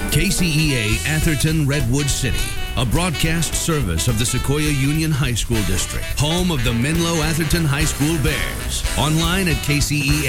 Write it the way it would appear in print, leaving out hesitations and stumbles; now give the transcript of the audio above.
KCEA Atherton Redwood City, a broadcast service of the Sequoia Union High School District, home of the Menlo Atherton High School Bears. Online at KCEA.